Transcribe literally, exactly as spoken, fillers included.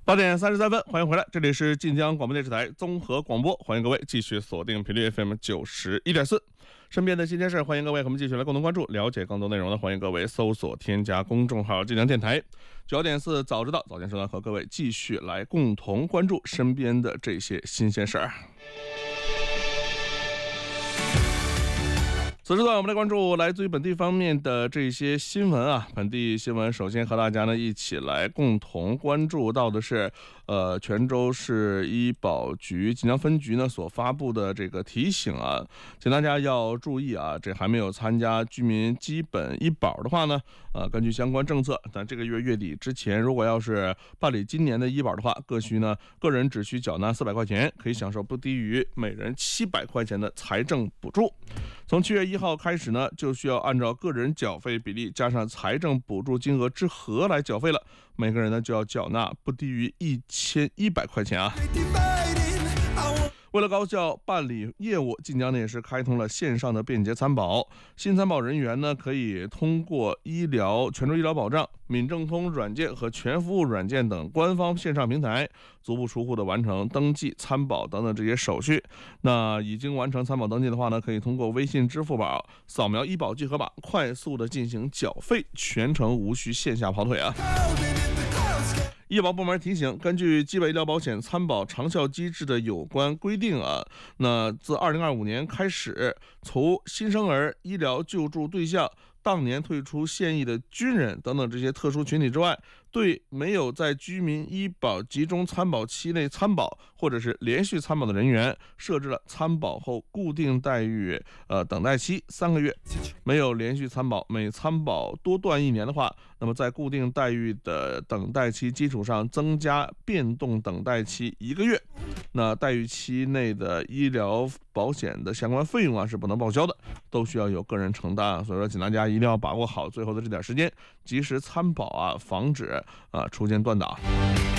八点三十三分，欢迎回来，这里是晋江广播电视台综合广播，欢迎各位继续锁定频率 F M 九十一点四。身边的新鲜事，欢迎各位和我们继续来共同关注，了解更多内容的，欢迎各位搜索添加公众号晋江电台九点四早知道早间时段，和各位继续来共同关注身边的这些新鲜事儿。此时段我们来关注来自于本地方面的这些新闻啊，本地新闻首先和大家呢一起来共同关注到的是，呃，泉州市医保局晋江分局呢所发布的这个提醒啊，请大家要注意啊，这还没有参加居民基本医保的话呢，呃，根据相关政策，但这个月月底之前，如果要是办理今年的医保的话，各需呢个人只需缴纳四百块钱，可以享受不低于每人七百块钱的财政补助。从七月一号开始呢，就需要按照个人缴费比例加上财政补助金额之和来缴费了，每个人呢就要缴纳不低于一千一百块钱啊。为了高效办理业务，晋江呢也是开通了线上的便捷参保。新参保人员呢可以通过医疗泉州医疗保障、闽政通软件和全服务软件等官方线上平台，足不出户的完成登记、参保等等这些手续。那已经完成参保登记的话呢，可以通过微信、支付宝扫描医保集合码，快速的进行缴费，全程无需线下跑腿啊。医保部门提醒，根据基本医疗保险参保长效机制的有关规定啊，那自二零二五年开始，除新生儿、医疗救助对象、当年退出现役的军人等等这些特殊群体之外，对没有在居民医保集中参保期内参保或者是连续参保的人员，设置了参保后固定待遇呃等待期三个月。没有连续参保，每参保多断一年的话，那么在固定待遇的等待期基础上增加变动等待期一个月。那待遇期内的医疗保险的相关费用啊是不能报销的，都需要有个人承担。所以说，请大家一定要把握好最后的这点时间，及时参保啊，防止啊出现断档。